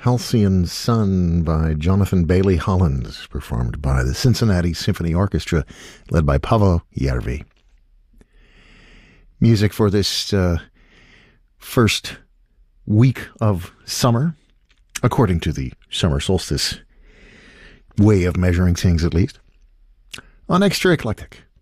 Halcyon Sun by Jonathan Bailey Holland, performed by the Cincinnati Symphony Orchestra, led by Paavo Järvi. Music for this first week of summer, according to the summer solstice way of measuring things at least, on Extra Eclectic